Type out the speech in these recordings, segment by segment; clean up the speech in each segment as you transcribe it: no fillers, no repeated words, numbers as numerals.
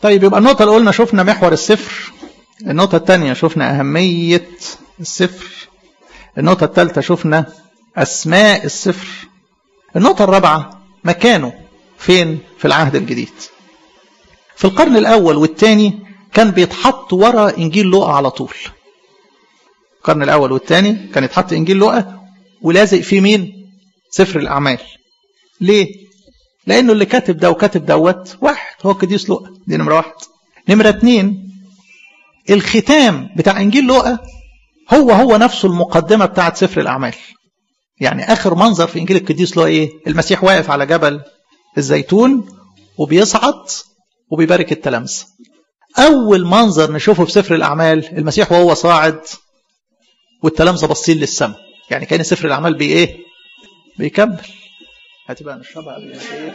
طيب يبقى النقطة اللي قلنا شفنا محور السفر، النقطة الثانية شفنا أهمية السفر، النقطة الثالثة شفنا أسماء السفر، النقطة الرابعة مكانه فين في العهد الجديد. في القرن الأول والثاني كان بيتحط ورا إنجيل لوقا على طول. القرن الأول والثاني كان يتحط إنجيل لوقا ولازق فيه مين؟ سفر الأعمال. ليه؟ لأنه اللي كاتب ده وكاتب دوت واحد، هو القديس لوقا، دي نمرة واحد. نمرة اتنين، الختام بتاع إنجيل لوقا هو نفسه المقدمة بتاعت سفر الأعمال. يعني آخر منظر في إنجيل القديس لوقا إيه؟ المسيح واقف على جبل الزيتون وبيصعد وبيبارك التلامذة. أول منظر نشوفه في سفر الأعمال المسيح وهو صاعد والتلامذة باصين للسماء. يعني كان سفر الأعمال بإيه؟ بيكمل. هتبقى نشربها قبل إيه؟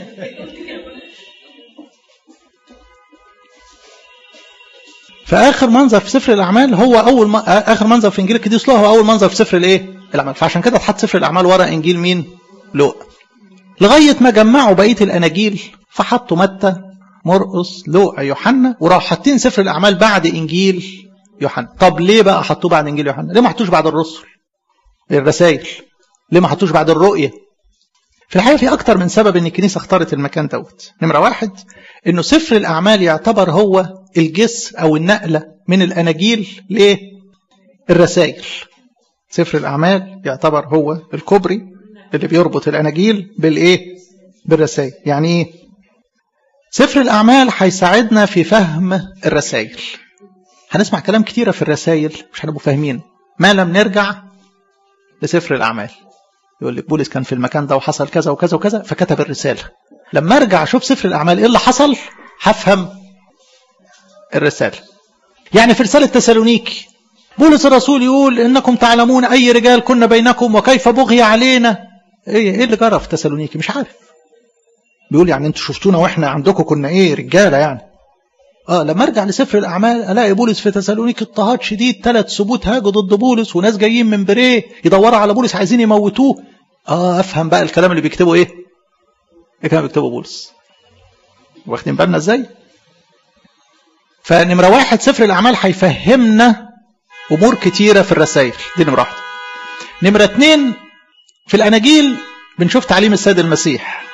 فآخر منظر في سفر الأعمال هو آخر منظر في إنجيل القديس لوقا هو أول منظر في سفر الإيه؟ الأعمال. فعشان كده اتحط سفر الأعمال ورا إنجيل مين؟ لوقا. لغاية ما جمعوا بقية الأناجيل فحطوا متى، مرقس، لوقا، يوحنا، وراحوا حاطين سفر الأعمال بعد إنجيل يوحنا. طب ليه بقى حطوه بعد إنجيل يوحنا؟ ليه ما حطوش بعد الرسل الرسائل؟ ليه ما حطوش بعد الرؤية؟ في الحقيقة في أكتر من سبب إن الكنيسة اختارت المكان دوت. نمرة واحد، إنه سفر الأعمال يعتبر هو الجسر أو النقلة من الأناجيل للرسائل. سفر الأعمال يعتبر هو الكوبري اللي بيربط الأناجيل بالإيه؟ بالرسائل. يعني إيه؟ سفر الأعمال هيساعدنا في فهم الرسائل. هنسمع كلام كتيرة في الرسائل مش هنبقوا فاهمين ما لم نرجع لسفر الأعمال. يقول لك بولس كان في المكان ده وحصل كذا وكذا وكذا فكتب الرسالة. لما ارجع اشوف سفر الأعمال ايه اللي حصل هفهم الرسالة. يعني في رسالة تسالونيكي بولس الرسول يقول انكم تعلمون اي رجال كنا بينكم وكيف بغي علينا. ايه اللي جرى في تسالونيكي؟ مش عارف. بيقول يعني انتوا شفتونا واحنا عندكم كنا ايه رجالة يعني. لما ارجع لسفر الأعمال الاقي بولس في تسالونيكي اضطهاد شديد، 3 سبوت هاجوا ضد بولس وناس جايين من بريه يدوروا على بولس عايزين يموتوه. افهم بقى الكلام اللي بيكتبه ايه كان بيكتبه بولس. واخدين بالنا ازاي؟ فنمرة واحد سفر الأعمال هيفهمنا امور كتيرة في الرسائل، دي نمرة واحد. نمرة اتنين، في الأناجيل بنشوف تعليم السيد المسيح.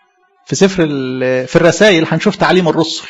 في الرسائل هنشوف تعليم الرسل.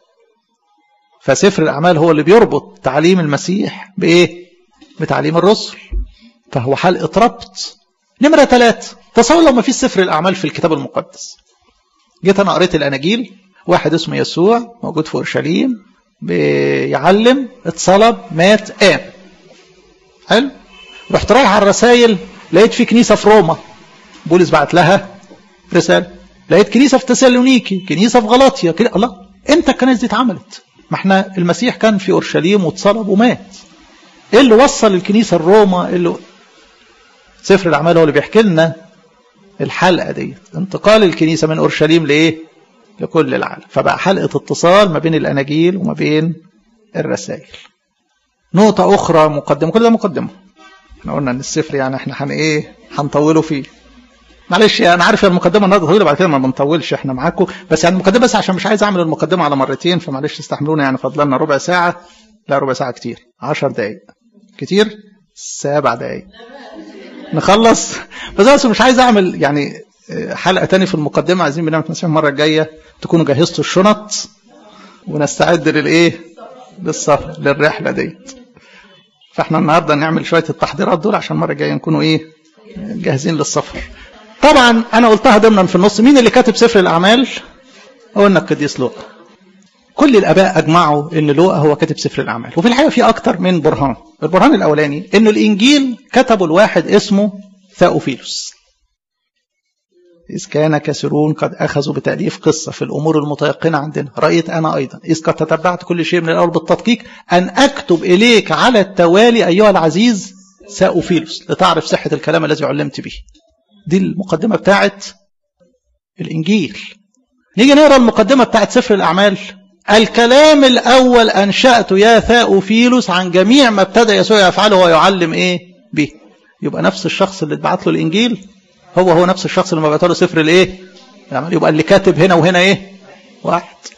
فسفر الأعمال هو اللي بيربط تعليم المسيح بإيه؟ بتعليم الرسل. فهو حلقة ربط. نمرة 3، تصور لو ما فيش سفر الأعمال في الكتاب المقدس. جيت أنا قريت الأناجيل، واحد اسمه يسوع موجود في أورشليم بيعلم، اتصلب، مات، قام. حلو؟ رحت رايح على الرسائل لقيت في كنيسة في روما بولس بعت لها رسالة. لقيت كنيسة في تسالونيكي، كنيسة في غلاطيا. الله، امتى الكنائس دي اتعملت؟ ما احنا المسيح كان في أورشليم واتصلب ومات. ايه اللي وصل الكنيسة الروما؟ سفر الأعمال هو اللي بيحكي لنا الحلقة دي، انتقال الكنيسة من أورشليم لإيه؟ لكل العالم. فبقى حلقة اتصال ما بين الأناجيل وما بين الرسائل. نقطة أخرى مقدمة، كل ده مقدمة. احنا قلنا ان السفر يعني احنا هنطوله فيه. معلش انا عارف المقدمة النهارده طويلة، بعد كده ما بنطولش احنا معاكم، بس يعني المقدمة بس عشان مش عايز اعمل المقدمة على مرتين، فمعلش استحملونا. يعني فضلنا ربع ساعة، لا ربع ساعة كتير، 10 دقايق كتير، 7 دقايق نخلص. بس مش عايز اعمل يعني حلقة تاني في المقدمة. عايزين بنعمة مسيح المرة الجاية تكونوا جهزتوا الشنط ونستعد للسفر للرحلة دي. فاحنا النهاردة نعمل شوية التحضيرات دول عشان المرة الجاية نكونوا جاهزين للسفر. طبعا انا قلتها ضمنا في النص، مين اللي كاتب سفر الأعمال؟ قلنا القديس لوقا. كل الآباء أجمعوا إن لوقا هو كاتب سفر الأعمال. وفي الحقيقة في أكتر من برهان. البرهان الأولاني إنه الإنجيل كتبه الواحد اسمه ثاوفيلوس. إذ كان كثيرون قد أخذوا بتأليف قصة في الأمور المتيقنة عندنا، رأيت أنا أيضا إذ قد تتبعت كل شيء من الأول بالتدقيق أن أكتب إليك على التوالي أيها العزيز ثاوفيلوس لتعرف صحة الكلام الذي علمت به. دي المقدمة بتاعت الإنجيل. نيجي نقرأ المقدمة بتاعت سفر الأعمال. الكلام الأول أنشأته يا ثاوفيلوس عن جميع ما ابتدأ يسوع يفعله ويعلم به. يبقى نفس الشخص اللي اتبعت له الإنجيل هو نفس الشخص اللي ما بعت له سفر الأعمال. يبقى اللي كاتب هنا وهنا واحد.